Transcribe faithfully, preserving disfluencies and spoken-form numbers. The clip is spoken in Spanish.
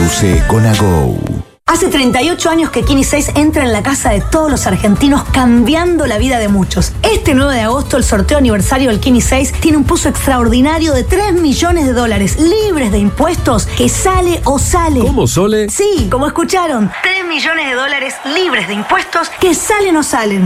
Conduce con Agou. Hace treinta y ocho años que Kini seis entra en la casa de todos los argentinos, cambiando la vida de muchos. Este nueve de agosto, el sorteo aniversario del Kini seis tiene un puzo extraordinario de tres millones de dólares, libres de impuestos, que sale o sale. ¿Cómo, Sole? Sí, como escucharon, tres millones de dólares libres de impuestos, que salen o salen.